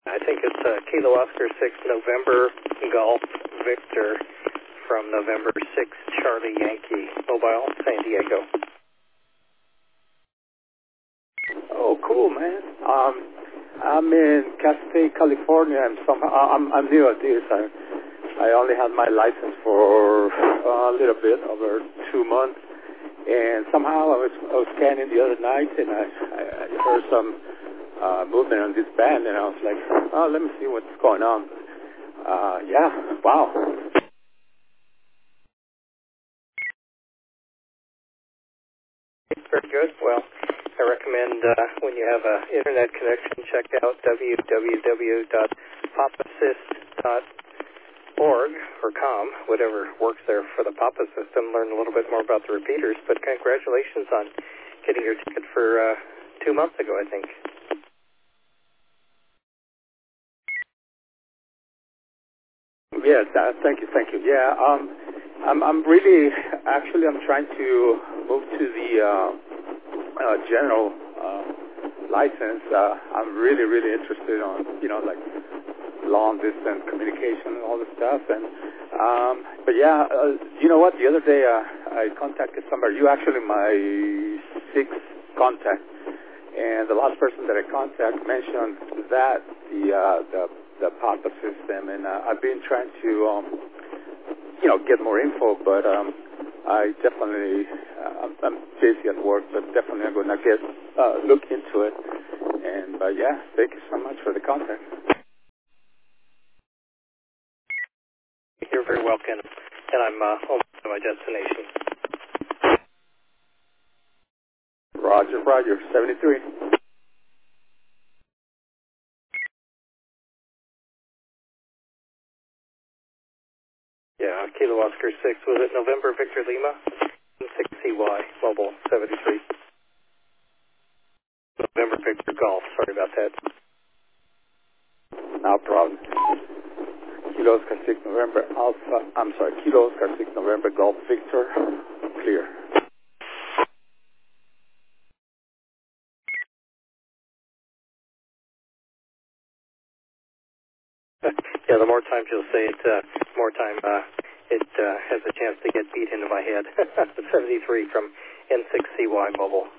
I think it's Kilo Oscar 6 November Golf Victor from November 6 Charlie Yankee Mobile, San Diego. Oh, cool, man. I'm in Cascade, California, and somehow I'm new at this. I only had my license for a little bit, over 2 months, and somehow I was scanning the other night, and I heard some movement on this band, and I was like, oh, let me see what's going on. Yeah, wow. Very good. Well, I recommend when you have an internet connection, check out www.papassist.org or com, whatever works there for the Papa system. Learn a little bit more about the repeaters. But congratulations on getting your ticket for 2 months ago, I think. Yes, thank you. Yeah, I'm really, actually, I'm trying to move to the general license. I'm really interested on, like long distance communication and all this stuff. And but yeah, you know what? The other day I contacted somebody. You actually my sixth contact, and the last person that I contacted mentioned that the Papa system, and I've been trying to get more info, but I definitely I'm busy at work, but definitely I'm going to look into it. And yeah, thank you so much for the contact. You're very welcome, and I'm home to my destination. Roger, 73. Yeah, Kilo Oscar 6. Was it November Victor Lima? 6CY, Mobile 73. November Victor Golf. Sorry about that. No problem. Kilo Oscar 6 November Alpha. I'm sorry, Kilo Oscar 6 November Golf Victor. Clear. Yeah, the more times you'll say it, more time it has a chance to get beat into my head. 73 from N6CY Mobile.